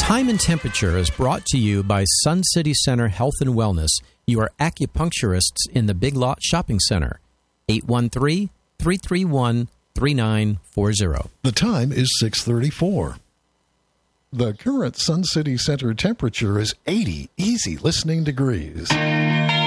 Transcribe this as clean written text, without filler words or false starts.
Time and Temperature is brought to you by Sun City Center Health and Wellness, your acupuncturists in the Big Lot Shopping Center. 813-331-3940. The time is 6:34. The current Sun City Center temperature is 80 easy listening degrees.